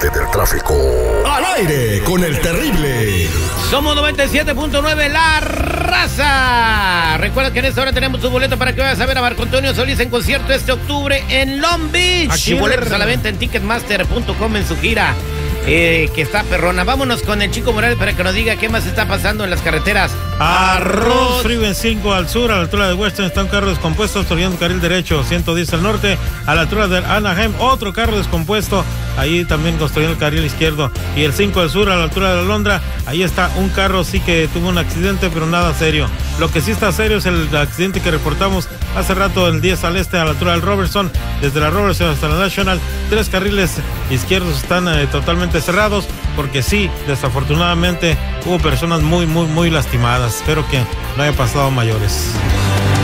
parte del tráfico. Al aire con el terrible. Somos 97.9 La Raza. Recuerda que en esta hora tenemos tu boleto para que vayas a ver a Marco Antonio Solís en concierto este octubre en Long Beach. Y boletos a la venta en ticketmaster.com en su gira. Que está perrona. Vámonos con el Chico Morales para que nos diga qué más está pasando en las carreteras. Arroz Freeway 5 al sur, a la altura de Western, está un carro descompuesto obstruyendo carril derecho. 110 al norte, a la altura de Anaheim, otro carro descompuesto, ahí también construyendo el carril izquierdo. Y el 5 al sur, a la altura de Alondra, ahí está un carro, sí que tuvo un accidente, pero nada serio. Lo que sí está serio es el accidente que reportamos hace rato, el 10 al este, a la altura del Robertson, desde la Robertson hasta la National. 3 carriles izquierdos están totalmente cerrados, porque sí, desafortunadamente hubo personas muy lastimadas. Espero que no haya pasado a mayores.